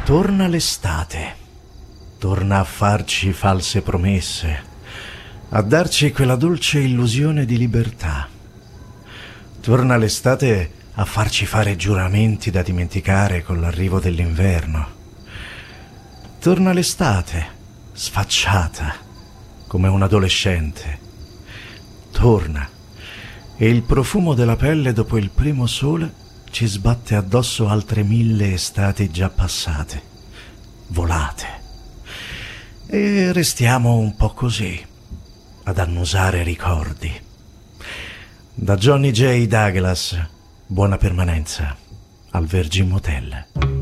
Torna l'estate, torna a farci false promesse, a darci quella dolce illusione di libertà. Torna l'estate a farci fare giuramenti da dimenticare con l'arrivo dell'inverno. Torna l'estate, sfacciata, come un adolescente. Torna, e il profumo della pelle dopo il primo sole ci sbatte addosso altre 1000 estati già passate, volate. E restiamo un po' così, ad annusare ricordi. Da Johnny J. Douglas, buona permanenza al Virgin Motel.